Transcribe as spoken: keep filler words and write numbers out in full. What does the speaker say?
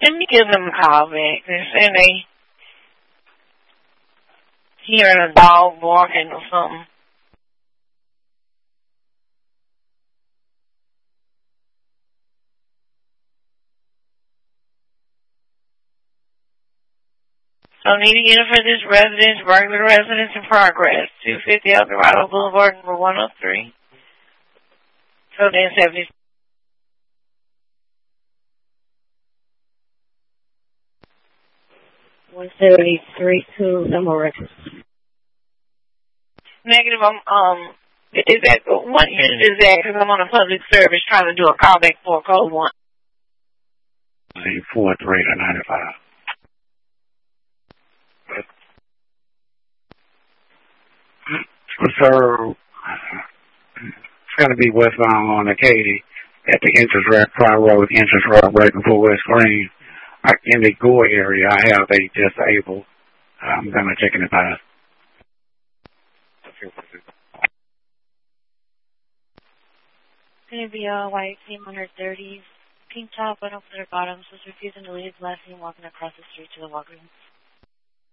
let me give them a call back. They're saying they hearing a dog barking or something. So needing unit for this residence, regular residence in progress. two fifty Eldorado Boulevard, number one oh three. Code in seventy. one seventy-three two, number records. Negative, I'm, um, is that, what unit is that? Because I'm on a public service trying to do a callback for code one. four three to ninety-five. So, it's going to be westbound on Acadie at the entrance ramp, Pryor Road, entrance ramp right before West Green. In the Gore area, I have a disabled. I'm going to check in the past. Going to be a white team on her thirties, pink top, button up to her bottom, so she's refusing to leave, last seen walking across the street to the walk-room.